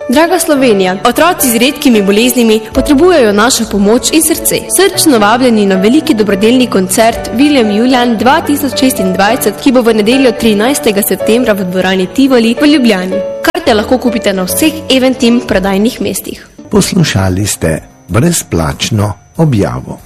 Draga Slovenija, otroci z redkimi boleznimi potrebujejo našo pomoč in srce. Srčno vabljeni na veliki dobrodelni koncert William Julian 2026, ki bo v nedeljo 13. septembra v dvorani Tivoli v Ljubljani. Karte lahko kupite na vseh Eventim prodajnih mestih. Poslušali ste brezplačno objavo.